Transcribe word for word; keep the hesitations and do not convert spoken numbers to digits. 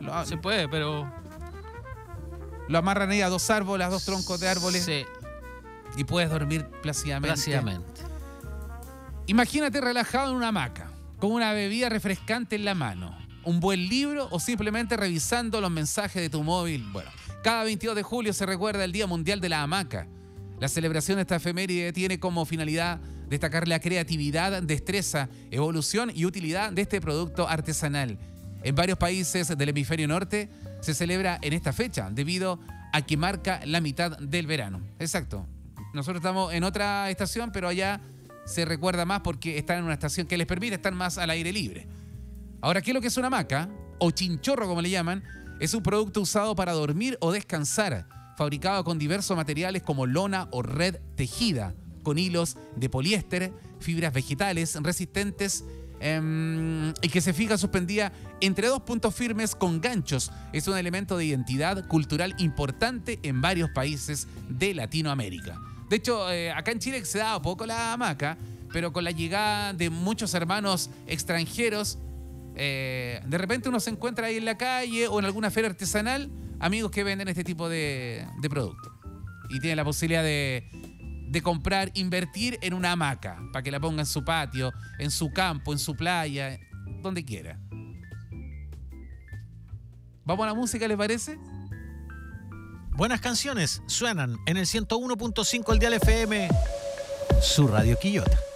Lo, Se puede, pero... lo amarran ahí a dos árboles, a dos troncos de árboles. Sí, Y puedes dormir plácidamente. plácidamente. Imagínate relajado en una hamaca, con una bebida refrescante en la mano, un buen libro o simplemente revisando los mensajes de tu móvil. Bueno, cada veintidós de julio se recuerda el Día Mundial de la Hamaca. La celebración de esta efeméride tiene como finalidad destacar la creatividad, destreza, evolución y utilidad de este producto artesanal. En varios países del hemisferio norte se celebra en esta fecha debido a que marca la mitad del verano. Exacto. Nosotros estamos en otra estación, pero allá se recuerda más porque están en una estación que les permite estar más al aire libre. Ahora, ¿qué es lo que es una hamaca? O chinchorro, como le llaman. Es un producto usado para dormir o descansar, fabricado con diversos materiales como lona o red tejida, con hilos de poliéster, fibras vegetales resistentes eh, y que se fija suspendida entre dos puntos firmes con ganchos. Es un elemento de identidad cultural importante en varios países de Latinoamérica. De hecho, eh, acá en Chile se da poco la hamaca, pero con la llegada de muchos hermanos extranjeros, eh, de repente uno se encuentra ahí en la calle o en alguna feria artesanal amigos que venden este tipo de, de productos. Y tiene la posibilidad de, de comprar, invertir en una hamaca para que la ponga en su patio, en su campo, en su playa, donde quiera. ¿Vamos a la música, les parece? Buenas canciones suenan en el ciento uno punto cinco el Dial F M, su Radio Quillota.